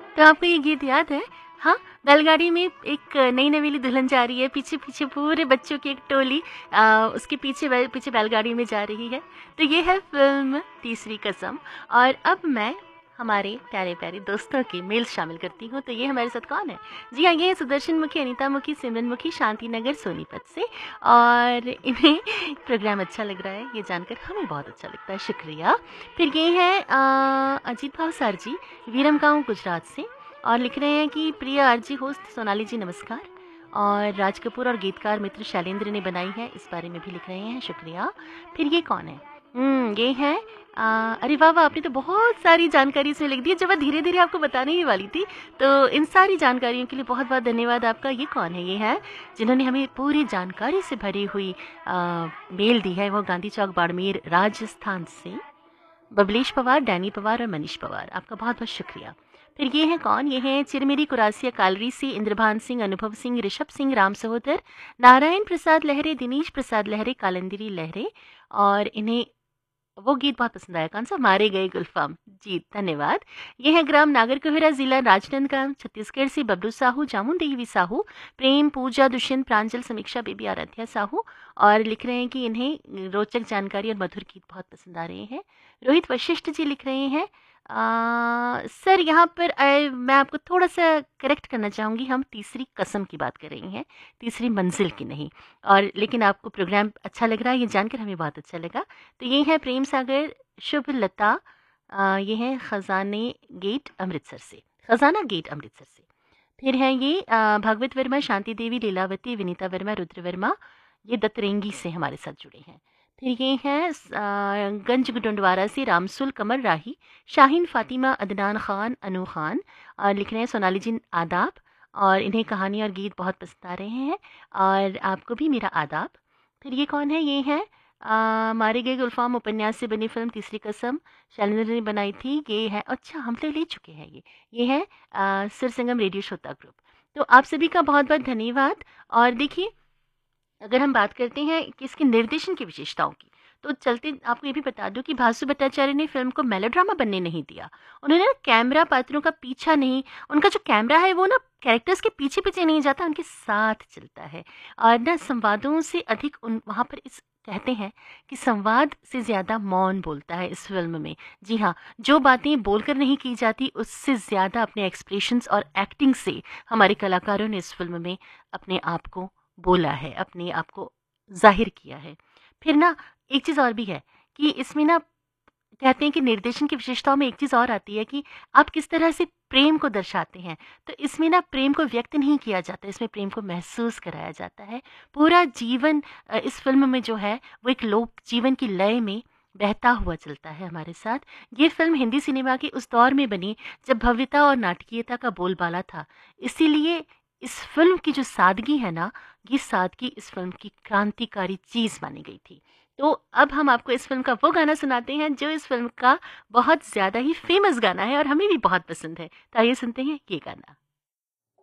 तो आपको ये गीत याद है? हाँ, बैलगाड़ी में एक नई नवेली दुल्हन जा रही है, पीछे-पीछे पूरे बच्चों की एक टोली उसके पीछे बैलगाड़ी में जा रही है। तो ये है फ़िल्म तीसरी कसम। और अब मैं हमारे प्यारे-प्यारे दोस्तों के मेल शामिल करती हूँ। तो ये हमारे साथ कौन है? जी हाँ, ये है सुदर्शन मुखी, अनीता मुखी, सिमरन मुखी, शांति नगर, सोनीपत से। और इन्हें प्रोग्राम अच्छा लग रहा है, ये जानकर हमें बहुत अच्छा लगता है, शुक्रिया। फिर ये है अजीत भाव सर जी, विरमगांव गुजरात से, और लिख रहे हैं कि प्रिय आरजी होस्ट सोनाली जी नमस्कार। और राज कपूर और गीतकार मित्र शैलेंद्र ने बनाई है, इस बारे में भी लिख रहे हैं, शुक्रिया। फिर ये कौन है? ये है अरे वाह वाह, आपने तो बहुत सारी जानकारी इसमें लिख दी है, जो मैं धीरे धीरे आपको बताने ही वाली थी। तो इन सारी जानकारियों के लिए बहुत बहुत धन्यवाद आपका। ये कौन है? ये है जिन्होंने हमें पूरी जानकारी से भरी हुई मेल दी है, वो गांधी चौक बाड़मेर राजस्थान से बबलेश पवार, डैनी पवार और मनीष पवार, आपका बहुत बहुत शुक्रिया। फिर ये है कौन? ये है चिरमेरी कुरासिया कालरी से इंद्रभान सिंह, अनुभव सिंह, ऋषभ सिंह, राम सहोदर, नारायण प्रसाद लहरे, दिनेश प्रसाद लहरे, कालंदरी लहरे। और इन्हें वो गीत बहुत पसंद आया, कौन सा? मारे गए गुलफाम जी, धन्यवाद। ये है ग्राम नागरकोहिरा, जिला राजनांदगांव, छत्तीसगढ़ से बबलू साहू, जामुन देवी साहू, प्रेम, पूजा, दुष्यंत, प्रांजल, समीक्षा, बेबी आराध्या साहू। और लिख रहे हैं कि इन्हें रोचक जानकारी और मधुर गीत बहुत पसंद आ रहे हैं। रोहित वशिष्ठ जी लिख रहे हैं सर यहाँ पर मैं आपको थोड़ा सा करेक्ट करना चाहूँगी, हम तीसरी कसम की बात कर रही हैं, तीसरी मंजिल की नहीं। और लेकिन आपको प्रोग्राम अच्छा लग रहा है, ये जानकर हमें बहुत अच्छा लगा। तो ये है प्रेम सागर, शुभ लता, ये है खजाने गेट अमृतसर से, खजाना गेट अमृतसर से। फिर है ये भागवत वर्मा, शांति देवी, लीलावती, विनीता वर्मा, रुद्र वर्मा, ये दतरेंगी से हमारे साथ जुड़े हैं। फिर ये हैं गंज गुडंडवारा से रामसुल, कमर राही, शाहीन, फातिमा, अदनान खान, अनु खान। और लिख रहे हैं सोनाली जी आदाब, और इन्हें कहानी और गीत बहुत पसंद आ रहे हैं, और आपको भी मेरा आदाब। फिर ये कौन है? ये है मारे गए गुलफाम उपन्यास से बनी फिल्म तीसरी कसम, शैलेंद्र ने बनाई थी। ये है, अच्छा हम तो ले चुके हैं ये है सुर संगम रेडियो श्रोता ग्रुप। तो आप सभी का बहुत बहुत धन्यवाद। और देखिए, अगर हम बात करते हैं कि इसके निर्देशन की विशेषताओं की, तो चलते आपको ये भी बता दूं कि भासु भट्टाचार्य ने फिल्म को मेलोड्रामा बनने नहीं दिया। उन्होंने ना कैमरा पात्रों का पीछा नहीं, उनका जो कैमरा है वो ना कैरेक्टर्स के पीछे पीछे नहीं जाता, उनके साथ चलता है। और ना संवादों से अधिक उन वहाँ पर इस कहते हैं कि संवाद से ज़्यादा मौन बोलता है इस फिल्म में। जी हाँ, जो बातें बोलकर नहीं की जाती, उससे ज़्यादा अपने एक्सप्रेशंस और एक्टिंग से हमारे कलाकारों ने इस फिल्म में अपने आप को बोला है, अपने आप को ज़ाहिर किया है। फिर ना एक चीज़ और भी है कि इसमें ना कहते हैं कि निर्देशन की विशेषताओं में एक चीज़ और आती है कि आप किस तरह से प्रेम को दर्शाते हैं। तो इसमें ना प्रेम को व्यक्त नहीं किया जाता, इसमें प्रेम को महसूस कराया जाता है। पूरा जीवन इस फ़िल्म में जो है वो एक लोक जीवन की लय में बहता हुआ चलता है हमारे साथ। ये फ़िल्म हिंदी सिनेमा के उस दौर में बनी जब भव्यता और नाटकीयता का बोलबाला था। इसीलिए इस फ़िल्म की जो सादगी है ना, ये सादगी इस फ़िल्म की क्रांतिकारी चीज़ मानी गई थी। तो अब हम आपको इस फ़िल्म का वो गाना सुनाते हैं जो इस फ़िल्म का बहुत ज़्यादा ही फ़ेमस गाना है और हमें भी बहुत पसंद है। तो आइए सुनते हैं ये गाना।